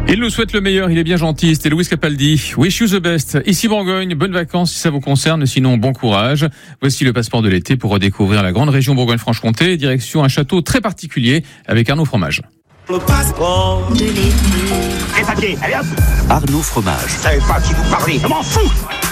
Il nous souhaite le meilleur, il est bien gentil, c'était Louis Capaldi. Wish you the best. Ici Bourgogne, bonnes vacances si ça vous concerne, sinon bon courage. Voici le passeport de l'été pour redécouvrir la grande région Bourgogne-Franche-Comté, direction un château très particulier avec Arnaud Fromage. Le passeport de l'été. Les papiers, allez hop. Arnaud Fromage. Je savais pas qui vous parlez, je m'en fous.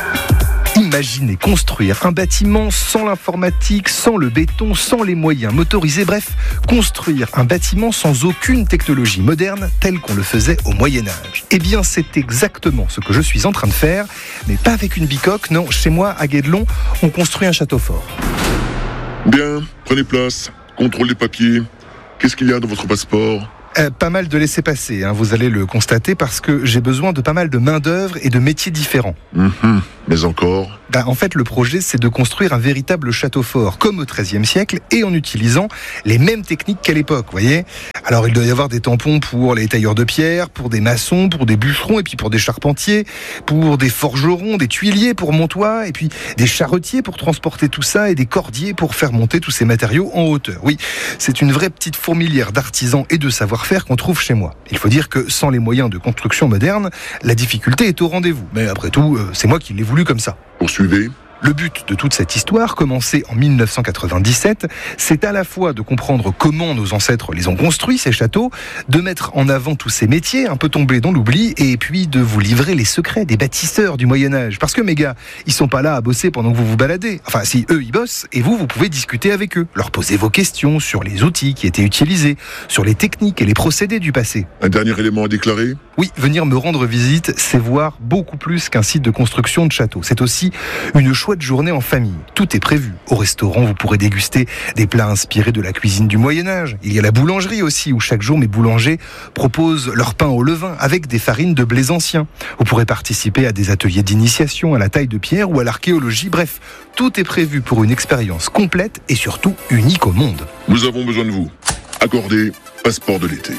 Imaginez construire un bâtiment sans l'informatique, sans le béton, sans les moyens motorisés, bref, construire un bâtiment sans aucune technologie moderne telle qu'on le faisait au Moyen-Âge. Eh bien, c'est exactement ce que je suis en train de faire, mais pas avec une bicoque, non, chez moi, à Guédelon, on construit un château fort. Bien, prenez place, contrôle des papiers. Qu'est-ce qu'il y a dans votre passeport ? Pas mal de laissez-passer, vous allez le constater, parce que j'ai besoin de pas mal de main-d'œuvre et de métiers différents. Mais encore ? En fait, le projet, c'est de construire un véritable château fort, comme au XIIIe siècle, et en utilisant les mêmes techniques qu'à l'époque, voyez ? Alors, il doit y avoir des tampons pour les tailleurs de pierre, pour des maçons, pour des bûcherons, et puis pour des charpentiers, pour des forgerons, des tuiliers pour Montois, et puis des charretiers pour transporter tout ça, et des cordiers pour faire monter tous ces matériaux en hauteur. Oui, c'est une vraie petite fourmilière d'artisans et de savoir-faire qu'on trouve chez moi. Il faut dire que sans les moyens de construction moderne, la difficulté est au rendez-vous. Mais après tout, c'est moi qui l'ai voulu comme ça. Poursuivez. Le but de toute cette histoire, commencée en 1997, c'est à la fois de comprendre comment nos ancêtres les ont construits, ces châteaux, de mettre en avant tous ces métiers un peu tombés dans l'oubli, et puis de vous livrer les secrets des bâtisseurs du Moyen-Âge. Parce que mes gars, ils sont pas là à bosser pendant que vous vous baladez. Enfin, si eux, ils bossent, et vous pouvez discuter avec eux, leur poser vos questions sur les outils qui étaient utilisés, sur les techniques et les procédés du passé. Un dernier élément à déclarer ? Oui, venir me rendre visite, c'est voir beaucoup plus qu'un site de construction de château. C'est aussi une chouette journée en famille. Tout est prévu. Au restaurant, vous pourrez déguster des plats inspirés de la cuisine du Moyen-Âge. Il y a la boulangerie aussi, où chaque jour mes boulangers proposent leur pain au levain avec des farines de blés anciens. Vous pourrez participer à des ateliers d'initiation à la taille de pierre ou à l'archéologie. Bref, tout est prévu pour une expérience complète et surtout unique au monde. Nous avons besoin de vous. Accordez passeport de l'été.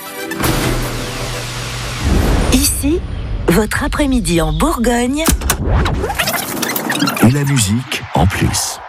Ici, votre après-midi en Bourgogne. Et la musique en plus.